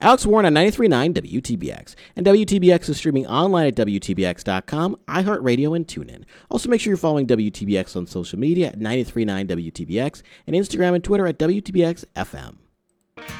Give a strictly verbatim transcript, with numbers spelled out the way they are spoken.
Alex Warren on ninety-three point nine W T B X. And W T B X is streaming online at W T B X dot com, iHeartRadio, and TuneIn. Also, make sure you're following W T B X on social media at ninety-three point nine W T B X and Instagram and Twitter at W T B X F M.